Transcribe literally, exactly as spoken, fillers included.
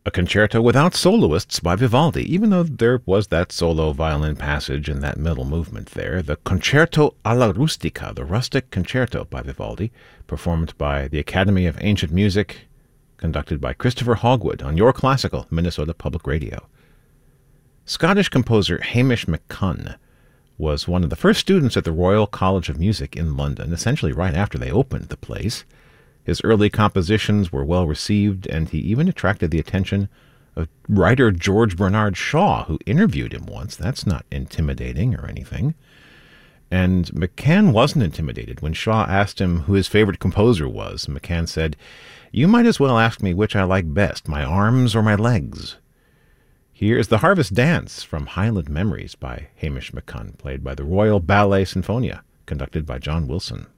A concerto without soloists by Vivaldi, even though there was that solo violin passage in that middle movement there. The Concerto alla Rustica, the Rustic Concerto by Vivaldi, performed by the Academy of Ancient Music, conducted by Christopher Hogwood on Your Classical, Minnesota Public Radio. Scottish composer Hamish McCunn was one of the first students at the Royal College of Music in London, essentially right after they opened the place. His early compositions were well received, and he even attracted the attention of writer George Bernard Shaw, who interviewed him once. That's not intimidating or anything. And McCann wasn't intimidated. When Shaw asked him who his favorite composer was, McCann said, "You might as well ask me which I like best, my arms or my legs." Here is The Harvest Dance from Highland Memories by Hamish McCunn, played by the Royal Ballet Sinfonia, conducted by John Wilson.